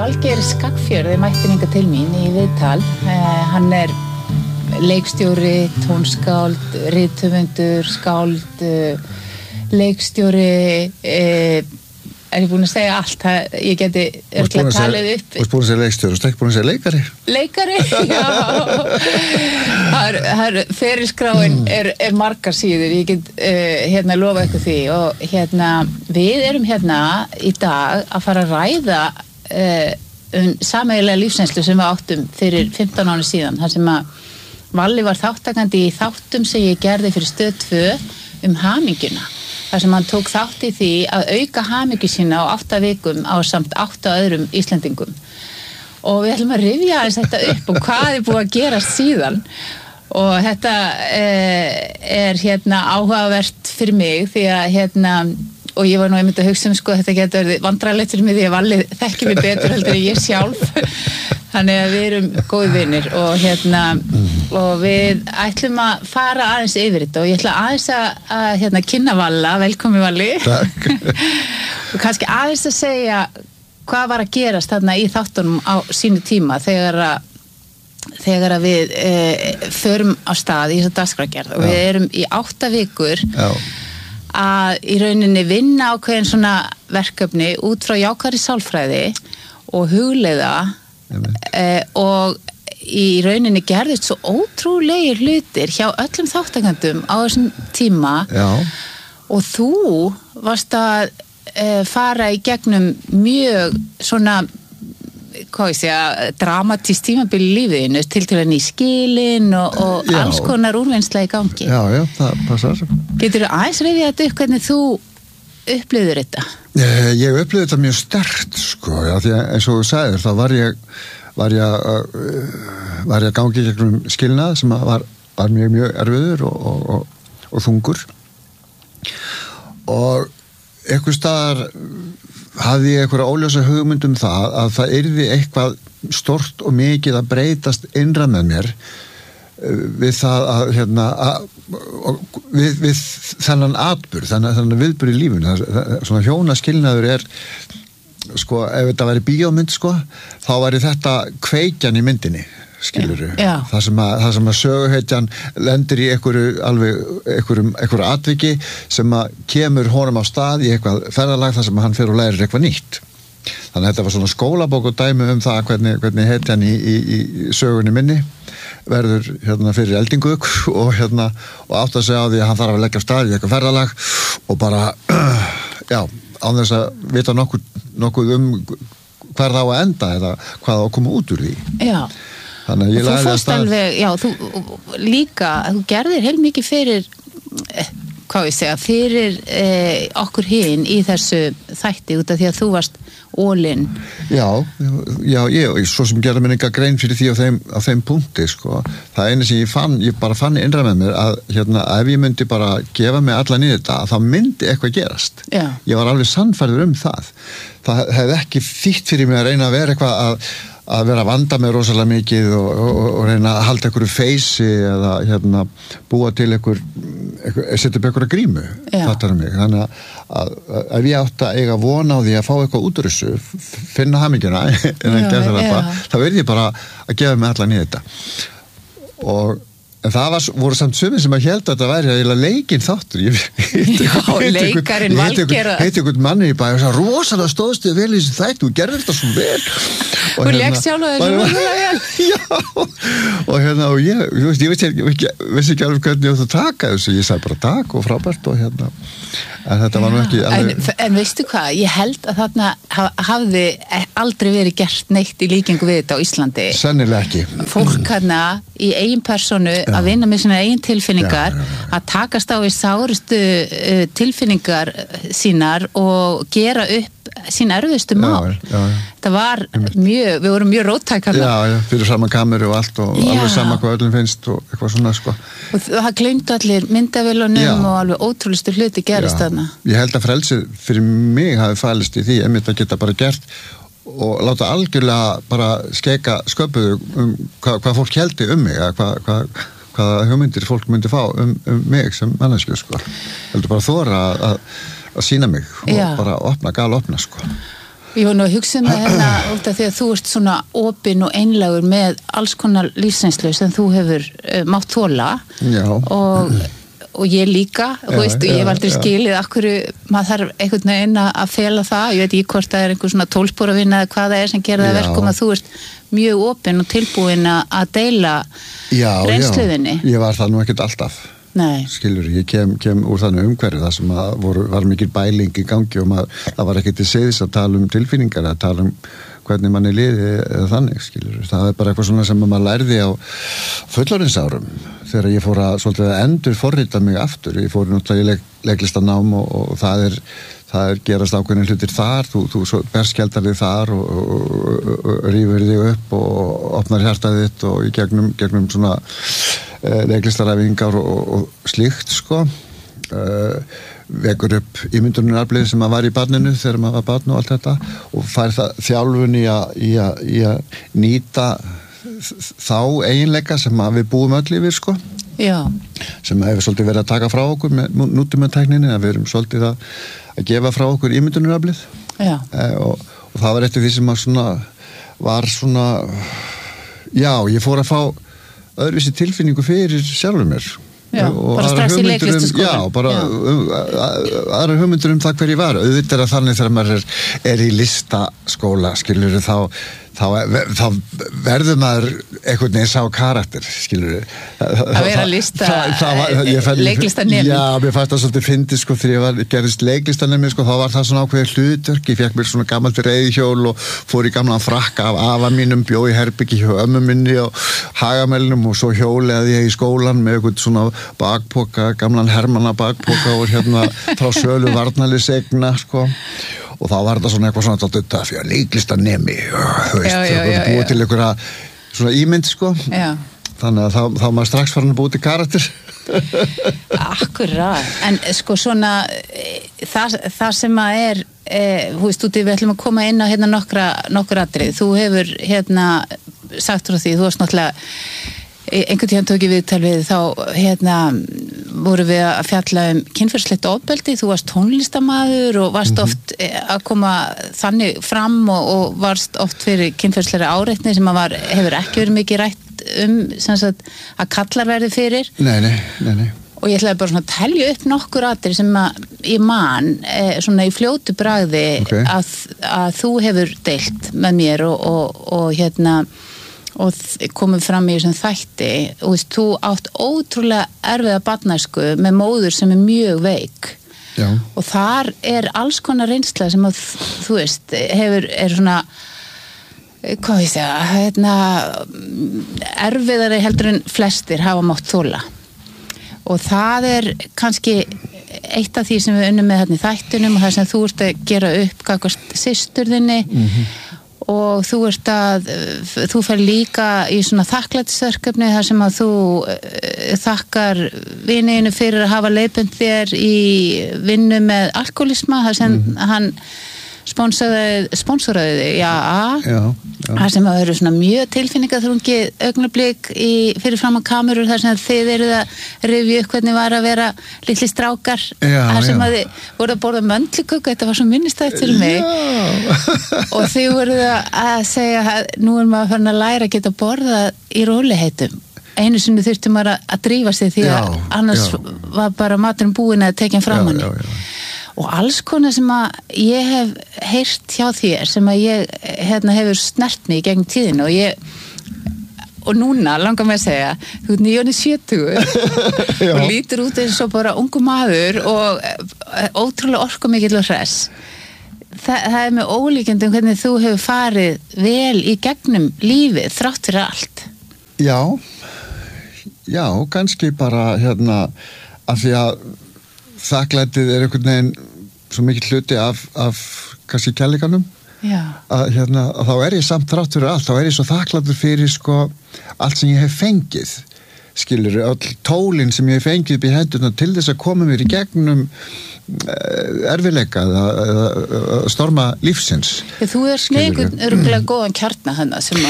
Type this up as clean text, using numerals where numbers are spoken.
Valgeir Skagfjörð mætti hingað til mín í viðtal. Hann leikstjóri, tónskáld, rithöfundur, skáld, leikstjóri, ég búin að segja allt, ég geti örgulega talið upp. Þú ert búin að segja leikstjóri, þú ert ekki búin að segja leikari? Leikari, já. Ferilskráin margar síður, ég get lofa ykkur því og við erum í dag að fara að ræða sameiginlega lífsreynslu sem við áttum fyrir 15 ára síðan, þar sem að Valli var þáttakandi í þáttum sem ég gerði fyrir Stöð 2 hamingjuna. Þar sem hann tók þátt í því að auka hamingju sína á 8 vikum á samt 8 öðrum Íslendingum. Og við ætlum að rifja aðeins þetta upp og hvað búið að gerast síðan. Og þetta áhugavert fyrir mig því að og ég var nú einmitt að hugsa þetta getur verið vandræðalegt fyrir mig því að Valli þekkir mig betur heldur en ég sjálf. Þannig að við erum góðir vinir og við ætlum að fara aðeins yfir þetta og ég ætla aðeins að kynna Valla, velkomin Valli. Takk. Og kannski aðeins að segja hvað var að gerast þarna í þáttunum á sínu tíma þegar að við förum á stað í þessa dagskrárgerð og við erum í 8 vikur. Já. Að í rauninni vinna ákveðin svona verkefni út frá jákvæðri sálfræði og hugleiða og í rauninni gerðist svo ótrúlegir hlutir hjá öllum þáttakendum á þessum tíma. Já. Og þú varst að fara í gegnum mjög svona dramatískt tímabil í lífiðinu til að ný skilin og alls konar úrvinnsla í gangi. Já, það passar. Geturðu aðeins rifjað þetta upp hvernig þú upplifðir þetta? Ég upplifði þetta mjög sterkt, því að eins og þú sagðir, þá var ég að gangi í gegnum skilnað sem var mjög erfiður og þungur. Og einhvers staðar hafði ég einhverja óljósa hugmynd það að það yrði eitthvað stórt og mikið að breytast innra með mér við það við þennan atburð, þennan viðburð í lífinu. Svona hjónaskilnaður ef þetta væri bíómynd, þá væri þetta kveikjan í myndinni, skilurðu. Það sem að söguhetjan lendir í einhverju atviki sem að kemur honum á stað í eitthvað ferðalag þar sem hann fer og lærir eitthvað nýtt. Þannig að þetta var svona skólabók og dæmi það hvernig hetjan í sögunni minni verður fyrir eldingu og átt að segja á því að hann þarf að leggja af stað í eitthvað ferðalag og bara án þess að vita nokkuð hver það á að enda eða hvað á að koma út úr því. Já. Þannig að ég lagði að stað. Þú gerðir heilmikið fyrir fyrir okkur hinn í þessu þætti út af því að þú varst all-in. Já, ég svo sem gerði mér enga grein fyrir því á þeim punkti, Það einu sem ég bara fann innra með mér að ef ég myndi bara gefa mig allan í þetta, þá myndi eitthvað gerast. Já. Ég var alveg sannfærður það. Það hefði ekki þýtt fyrir mig að reyna að vera eitthvað að vera að vanda með rosalega mikið og reyna að halda einhverju feysi eða búa til setja upp einhverja grímu, fattar mig. Þannig að ef ég átti að eiga vona á því að fá eitthvað út úr þessu, finna hamingjuna þá verði ég bara að gefa mig allan í þetta. En það voru samt sumir sem að héldu að þetta væri að leikinn þáttur. Leikarinn Valgeir. Heiti einhvern manni í bæ og sagði, rosalega stóðstu vel í þessu þætti, þú gerðir þetta svo vel. Þú leik sjálf og þessu rosalega vel. Já, og ég vissi ekki alveg hvernig ég átti að taka þessu. Ég sagði bara takk og frábært og en þetta var nú ekki alveg. En veistu hvað, ég held að þarna hafði aldrei verið gert neitt í líkingu við þetta á Íslandi. Sennilega ekki. Fólk í eigin persónu að vinna með svona eigin tilfinningar, að takast á í sárustu tilfinningar sínar og gera upp sín erfiðustu mál. Það var við vorum mjög róttækar. Já, fyrir saman kameru og allt og alveg sama hvað öllum finnst og eitthvað svona, Og það gleymdu allir myndavélunum og alveg ótrúlistu hluti gerist þarna. Ég held að frelsið fyrir mig hafi falist í því, einmitt að geta bara gert og láta algjörlega bara skeika sköpuðu hvað fólk heldi mig, hvaða hugmyndir fólk myndi fá mig sem manneskju, Heldur bara þora að sýna mig og bara opna. Ég var nú að hugsa það hérna út af því að þú ert svona opinn og einlægur með alls konar lífsreynslu sem þú hefur mátt þola og ég líka, þú veist, og ég hef aldrei skilið af hverju maður þarf einhvern veginn að fela það, ég veit ekki hvort það einhver svona tólsporavinna eða hvað það sem gerir það verkum að þú ert mjög opinn og tilbúinn að deila reynsluðinni. Ég var það nú ekkert alltaf. Nei. Skilur, ég kem úr þannig umhverfi það sem var mikil bæling í gangi og það var ekki til siðs að tala um tilfinningar, að tala um hvernig manni liði eða þannig, skilur. Það bara eitthvað svona sem maður lærði á fullorðinsárum þegar ég fór að endur forrita mig aftur. Ég fór náttúrulega í leiklistanám og það er gerast ákveðnir hlutir þar, þú berskjaldar þig þar og rífur þig upp og opnar hjartað þitt og í gegnum svona leiklistaræfingar og slíkt sko vekur upp ímyndunaraflið sem var í barninu þegar maður var barn og allt þetta og fær það þjálfun í að nýta þá eiginleika sem við búum öll yfir sko sem hefur svolítið verið að taka frá okkur með nútímatækninni, að við erum svolítið að gefa frá okkur ímyndunaraflið og það var eftir því sem var svona ég fór að fá öðruvísi tilfinningu fyrir sjálfum mér bara strax í leiklistaskóla bara aðra hugmyndur það hver ég var auðvitað að þannig þegar maður er í listaskóla skilur þá verður maður einhvern veginn sá karakter skilur að vera leiklistanemi mér fannst það svolítið fyndið sko þegar ég gerðist leiklistanemi sko þá var það svona ákveðið hlutverk ég fekk mér svona gamalt reiðhjól og fór í gamlan frakka af afa mínum bjó í herbyggi hjá ömmu minni og Hagamelinum og svo hjólaði ég í skólan með einhvern svona bakpoka gamlan hermanna bakpoka og frá sölu varnarliðsegna sko og þá var þetta svona eitthvað svona þetta fyrir leiklistanemi þú veist, það var búið til einhverja svona ímynd sko þannig að þá maður strax farin að búið til karakter Akkurat, en sko svona það sem að þú veist, við ætlum að koma inn á nokkur atrið, þú hefur sagt frá því, þú varst náttúrulega einhvern tíðan tók ég viðtal við þá vorum við að fjalla kynferðislegt ofbeldi, þú varst tónlistamaður og varst oft að koma þannig fram og varst oft fyrir kynferðislegri áreitni sem hefur ekki verið mikið rætt sem sagt, að kallar verði fyrir Nei og ég ætlaði bara svona að telja upp nokkur atriði sem ég man svona í fljótu bragði að þú hefur deilt með mér og komum fram í þessum þætti og þú átt ótrúlega erfiða barnæsku með móður sem er mjög veik og þar er alls konar reynsla sem að þú veist er svona hvað ég segja erfiðari heldur en flestir hafa mátt þola og það er kannski eitt af því sem við unnum með í þættunum og það sem þú ert að gera upp gagnvart systur þinni og þú fer líka í svona þakklætisverkefni þar sem að þú þakkar vininu fyrir að hafa leiðbent þér í vinnu með alkoholisma þar sem hann sponsoraði þig þar sem að vera svona mjög tilfinningaþrungi augnablik fyrir fram á kamerur þar sem þið eruð að rifja upp hvernig var að vera litli strákar þar sem að þið voru að borða möndluköku þetta var svo minnistætt fyrir mig og þið voruð að segja nú er maður farin að læra að geta borða í róliheitum einu sinni þurfti maður að drífa sig því að annars var bara maturinn búinn að tekja fram hann og alls konar sem að ég hef heyrt hjá þér sem að ég hefur snert mig í gegn tíðin og núna langar mig að segja þú ert 70 og lítur út eins og bara ungu maður og ótrúlega orkumikill og hress það er með ólíkjendum hvernig þú hefur farið vel í gegnum lífið þrátt fyrir allt Já, kannski bara af því að þakklætið er einhvern veginn svo mikið hluti af kannski kærleikanum að þá er ég samt þrátt fyrir allt, þá er ég svo þakklætur fyrir sko allt sem ég hef fengið skilur, öll tólin sem ég hef fengið upp í hendurna til þess að koma mér í gegnum erfiðleika eða storma lífsins Þú er með einhvern örgulega góðan kjarna hana sem